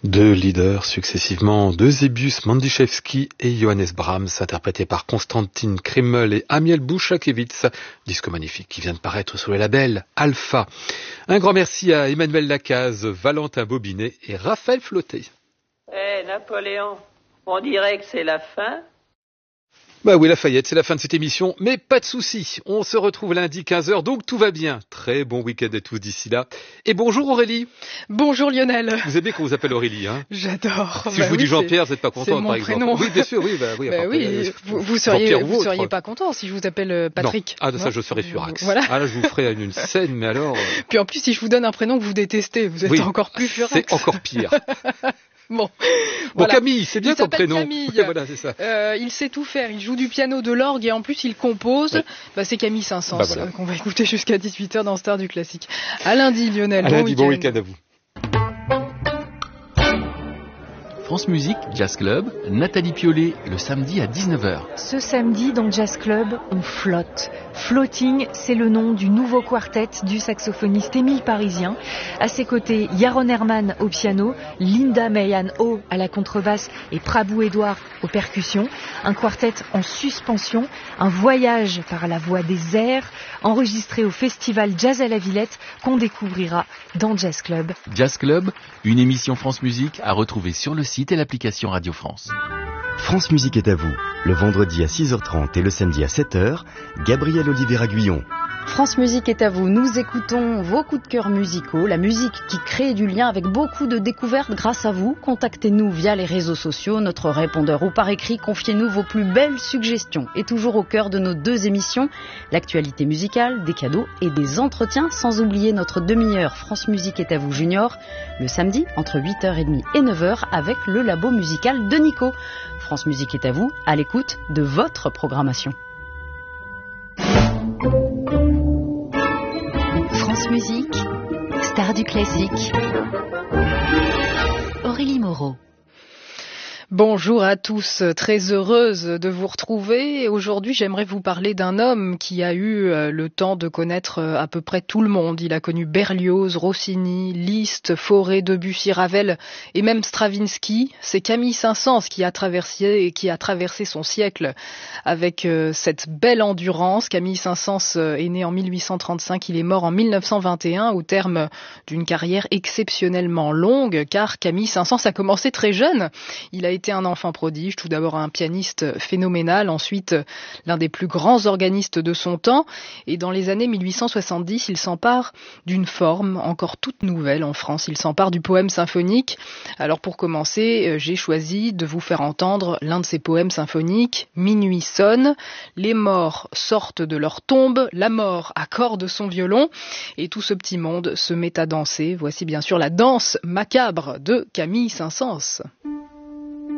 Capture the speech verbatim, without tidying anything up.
Deux leaders successivement, Eusebius Mandiszewski et Johannes Brahms, interprétés par Konstantin Krimmel et Amiel Bouchakevitz. Disque magnifique qui vient de paraître sur le label Alpha. Un grand merci à Emmanuel Lacaze, Valentin Bobinet et Raphaël Flotté. Eh hey, Napoléon, on dirait que c'est la fin. Bah oui, Lafayette, c'est la fin de cette émission, mais pas de souci. On se retrouve lundi quinze heures, donc tout va bien. Très bon week-end à tous d'ici là. Et bonjour Aurélie. Bonjour Lionel. Vous aimez qu'on vous appelle Aurélie, hein? J'adore. Si bah je vous oui, dis Jean-Pierre, vous n'êêtes pas content, par exemple. Prénom. Oui, bien sûr, oui, bah oui. Bah oui euh, vous, vous seriez, vous seriez pas content si je vous appelle Patrick. Non. Ah, de ça, non je serais furax. Voilà. Ah là, je vous ferai une scène, mais alors. Euh... Puis en plus, si je vous donne un prénom que vous détestez, vous êtes oui, encore plus furax. C'est encore pire. Bon, bon voilà. Camille, c'est bien il ton prénom. Camille. Oui, voilà, c'est ça. Euh, il sait tout faire. Il joue du piano, de l'orgue et en plus il compose. Oui. Bah, c'est Camille Saint-Saëns bah, voilà. euh, qu'on va écouter jusqu'à dix-huit heures dans Star du Classique. À lundi, Lionel. À bon lundi, week-end. bon week-end à vous. France Musique, Jazz Club, Nathalie Piollet, le samedi à dix-neuf heures. Ce samedi, dans Jazz Club, on flotte. Floating, c'est le nom du nouveau quartet du saxophoniste Émile Parisien. À ses côtés, Yaron Herman au piano, Linda Mayan-Ho à la contrebasse et Prabhu Edouard aux percussions. Un quartet en suspension, un voyage par la voie des airs, enregistré au festival Jazz à la Villette qu'on découvrira dans Jazz Club. Jazz Club, une émission France Musique à retrouver sur le site et l'application Radio France. France Musique est à vous, le vendredi à six heures trente et le samedi à sept heures, Gabriel Oliveira-Guyon. France Musique est à vous, nous écoutons vos coups de cœur musicaux, la musique qui crée du lien avec beaucoup de découvertes grâce à vous. Contactez-nous via les réseaux sociaux, notre répondeur ou par écrit, confiez-nous vos plus belles suggestions. Et toujours au cœur de nos deux émissions, l'actualité musicale, des cadeaux et des entretiens, sans oublier notre demi-heure France Musique est à vous Junior, le samedi entre huit heures trente et neuf heures avec le labo musical de Nico. France Musique est à vous, à l'écoute de votre programmation. France Musique, Star du Classique, Aurélie Moreau. Bonjour à tous, très heureuse de vous retrouver. Aujourd'hui, j'aimerais vous parler d'un homme qui a eu le temps de connaître à peu près tout le monde. Il a connu Berlioz, Rossini, Liszt, Fauré, Debussy, Ravel et même Stravinsky. C'est Camille Saint-Saëns qui a traversé, qui a traversé son siècle avec cette belle endurance. Camille Saint-Saëns est né en mille huit cent trente-cinq, il est mort en mille neuf cent vingt et un au terme d'une carrière exceptionnellement longue, car Camille Saint-Saëns a commencé très jeune. Il a été un enfant prodige, tout d'abord un pianiste phénoménal, ensuite l'un des plus grands organistes de son temps, et dans les années mille huit cent soixante-dix, il s'empare d'une forme encore toute nouvelle en France, il s'empare du poème symphonique. Alors pour commencer, j'ai choisi de vous faire entendre l'un de ses poèmes symphoniques, Minuit sonne, les morts sortent de leur tombe, la mort accorde son violon, et tout ce petit monde se met à danser. Voici bien sûr la danse macabre de Camille Saint-Saëns.